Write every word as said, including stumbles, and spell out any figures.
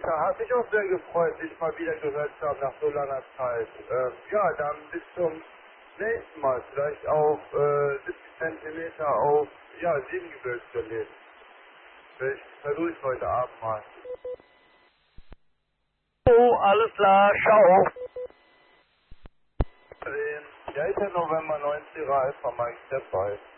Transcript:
Ja, hat mich auch sehr gefreut, dich mal wieder gehört zu haben nach so langer Zeit. Ähm, ja, dann bis zum nächsten Mal. Vielleicht auf äh, siebzig Zentimeter auf ja, Siebengebirge verlegt. Vielleicht versuche ich heute Abend mal. Oh, alles klar, ciao. Den, ja, ist ja November neunzig Alpha Mike Step bei.